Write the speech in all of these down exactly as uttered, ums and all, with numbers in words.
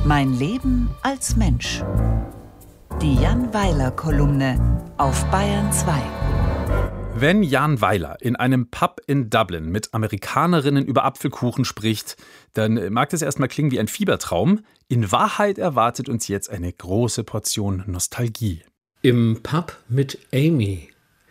Mein Leben als Mensch. Die Jan Weiler-Kolumne auf Bayern zwei. Wenn Jan Weiler in einem Pub in Dublin mit Amerikanerinnen über Apfelkuchen spricht, dann mag das erstmal klingen wie ein Fiebertraum. In Wahrheit erwartet uns jetzt eine große Portion Nostalgie. Im Pub mit Amy.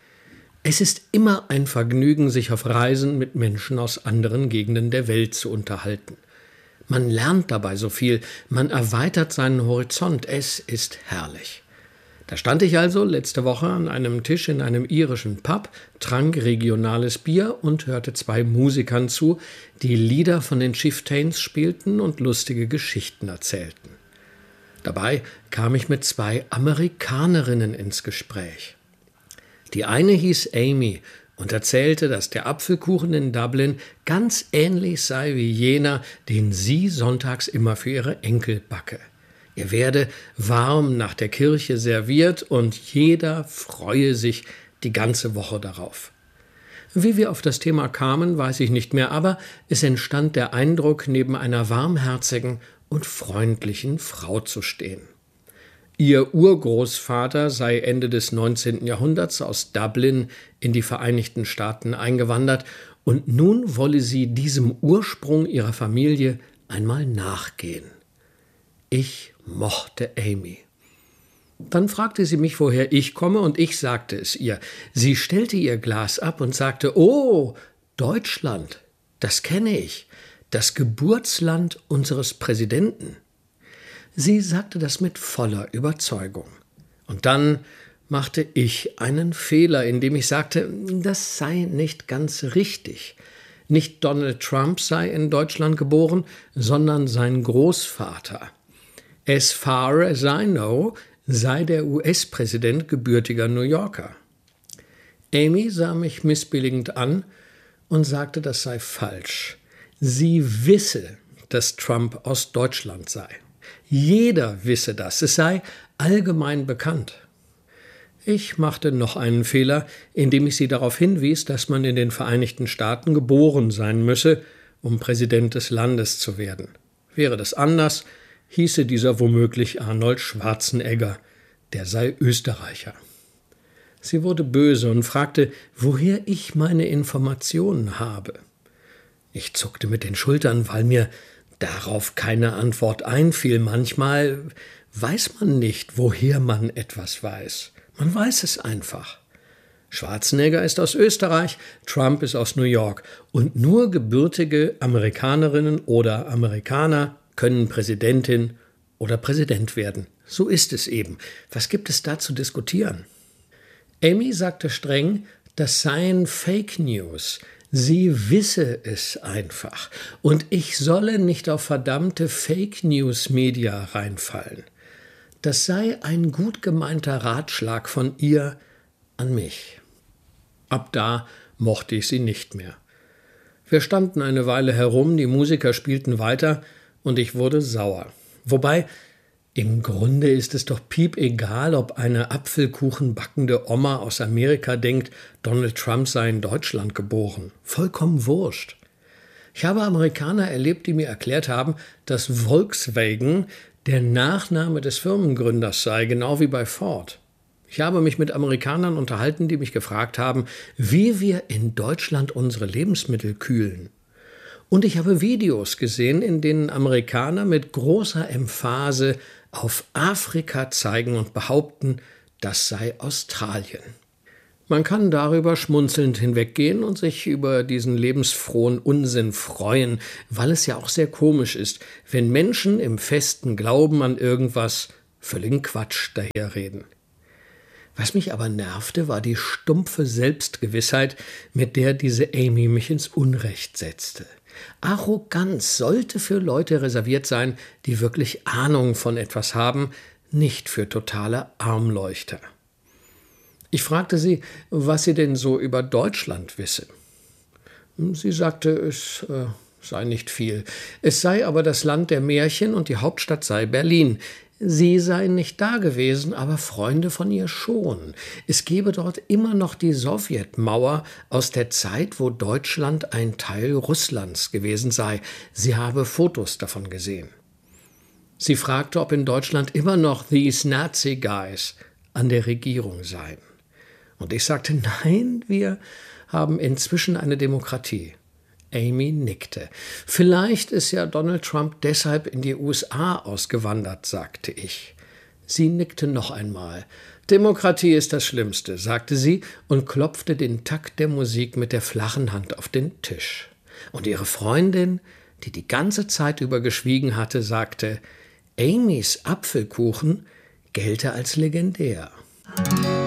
Es ist immer ein Vergnügen, sich auf Reisen mit Menschen aus anderen Gegenden der Welt zu unterhalten. Man lernt dabei so viel, man erweitert seinen Horizont, es ist herrlich. Da stand ich also letzte Woche an einem Tisch in einem irischen Pub, trank regionales Bier und hörte zwei Musikern zu, die Lieder von den Chieftains spielten und lustige Geschichten erzählten. Dabei kam ich mit zwei Amerikanerinnen ins Gespräch. Die eine hieß Amy und erzählte, dass der Apfelkuchen in Dublin ganz ähnlich sei wie jener, den sie sonntags immer für ihre Enkel backe. Er werde warm nach der Kirche serviert und jeder freue sich die ganze Woche darauf. Wie wir auf das Thema kamen, weiß ich nicht mehr, aber es entstand der Eindruck, neben einer warmherzigen und freundlichen Frau zu stehen. Ihr Urgroßvater sei Ende des neunzehnten Jahrhunderts aus Dublin in die Vereinigten Staaten eingewandert und nun wolle sie diesem Ursprung ihrer Familie einmal nachgehen. Ich mochte Amy. Dann fragte sie mich, woher ich komme, und ich sagte es ihr. Sie stellte ihr Glas ab und sagte, »Oh, Deutschland, das kenne ich, das Geburtsland unseres Präsidenten.« Sie sagte das mit voller Überzeugung. Und dann machte ich einen Fehler, indem ich sagte, das sei nicht ganz richtig. Nicht Donald Trump sei in Deutschland geboren, sondern sein Großvater. As far as I know, sei der U S-Präsident gebürtiger New Yorker. Amy sah mich missbilligend an und sagte, das sei falsch. Sie wisse, dass Trump aus Deutschland sei. Jeder wisse das, es sei allgemein bekannt. Ich machte noch einen Fehler, indem ich sie darauf hinwies, dass man in den Vereinigten Staaten geboren sein müsse, um Präsident des Landes zu werden. Wäre das anders, hieße dieser womöglich Arnold Schwarzenegger, der sei Österreicher. Sie wurde böse und fragte, woher ich meine Informationen habe. Ich zuckte mit den Schultern, weil mir darauf keine Antwort einfiel. Manchmal weiß man nicht, woher man etwas weiß. Man weiß es einfach. Schwarzenegger ist aus Österreich, Trump ist aus New York. Und nur gebürtige Amerikanerinnen oder Amerikaner können Präsidentin oder Präsident werden. So ist es eben. Was gibt es da zu diskutieren? Amy sagte streng, das seien Fake News. Sie wisse es einfach. Und ich solle nicht auf verdammte Fake-News-Media reinfallen. Das sei ein gut gemeinter Ratschlag von ihr an mich. Ab da mochte ich sie nicht mehr. Wir standen eine Weile herum, die Musiker spielten weiter und ich wurde sauer. Wobei, im Grunde ist es doch piepegal, ob eine apfelkuchenbackende Oma aus Amerika denkt, Donald Trump sei in Deutschland geboren. Vollkommen wurscht. Ich habe Amerikaner erlebt, die mir erklärt haben, dass Volkswagen der Nachname des Firmengründers sei, genau wie bei Ford. Ich habe mich mit Amerikanern unterhalten, die mich gefragt haben, wie wir in Deutschland unsere Lebensmittel kühlen. Und ich habe Videos gesehen, in denen Amerikaner mit großer Emphase auf Afrika zeigen und behaupten, das sei Australien. Man kann darüber schmunzelnd hinweggehen und sich über diesen lebensfrohen Unsinn freuen, weil es ja auch sehr komisch ist, wenn Menschen im festen Glauben an irgendwas völligen Quatsch daherreden. Was mich aber nervte, war die stumpfe Selbstgewissheit, mit der diese Amy mich ins Unrecht setzte. Arroganz sollte für Leute reserviert sein, die wirklich Ahnung von etwas haben, nicht für totale Armleuchter. Ich fragte sie, was sie denn so über Deutschland wisse. Sie sagte, es äh, sei nicht viel. Es sei aber das Land der Märchen und die Hauptstadt sei Berlin. Sie seien nicht da gewesen, aber Freunde von ihr schon. Es gebe dort immer noch die Sowjetmauer aus der Zeit, wo Deutschland ein Teil Russlands gewesen sei. Sie habe Fotos davon gesehen. Sie fragte, ob in Deutschland immer noch these Nazi guys an der Regierung seien. Und ich sagte, nein, wir haben inzwischen eine Demokratie. Amy nickte. Vielleicht ist ja Donald Trump deshalb in die U S A ausgewandert, sagte ich. Sie nickte noch einmal. Demokratie ist das Schlimmste, sagte sie und klopfte den Takt der Musik mit der flachen Hand auf den Tisch. Und ihre Freundin, die die ganze Zeit über geschwiegen hatte, sagte, Amys Apfelkuchen gelte als legendär.